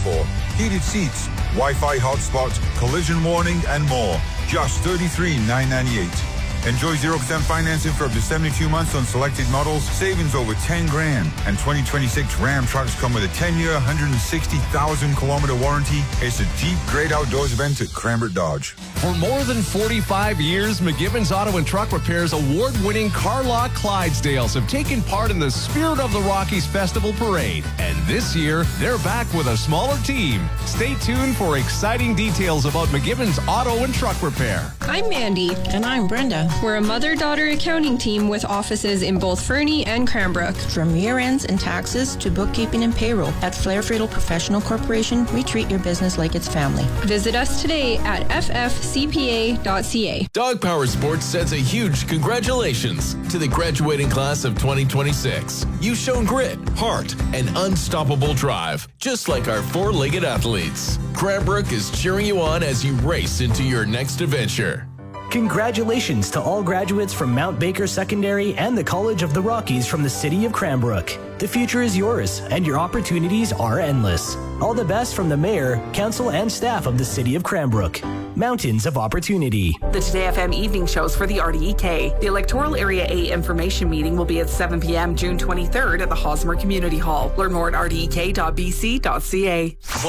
dashboard, heated seats, Wi-Fi hotspot, collision warning, and more. Just $33,998. Enjoy 0% financing for up to 72 months on selected models, savings over 10 grand. And 2026 Ram trucks come with a 10-year, 160,000-kilometer warranty. It's a Jeep Great Outdoors event at Cranbrook Dodge. For more than 45 years, McGibbon's Auto and Truck Repair's award-winning Carlock Clydesdales have taken part in the Spirit of the Rockies Festival Parade. And this year, they're back with a smaller team. Stay tuned for exciting details about McGibbon's Auto and Truck Repair. I'm Mandy. And I'm Brenda. We're a mother-daughter accounting team with offices in both Fernie and Cranbrook. From year-ends and taxes to bookkeeping and payroll, at Flair Friedel Professional Corporation, we treat your business like it's family. Visit us today at ffcpa.ca. Dog Power Sports sends a huge congratulations to the graduating class of 2026. You've shown grit, heart, and unstoppable drive, just like our four-legged athletes. Cranbrook is cheering you on as you race into your next adventure. Congratulations to all graduates from Mount Baker Secondary and the College of the Rockies from the city of Cranbrook. The future is yours, and your opportunities are endless. All the best from the mayor, council, and staff of the city of Cranbrook. Mountains of opportunity. The Today FM evening shows for the RDEK. The Electoral Area A information meeting will be at 7 p.m. June 23rd at the Hosmer Community Hall. Learn more at rdek.bc.ca.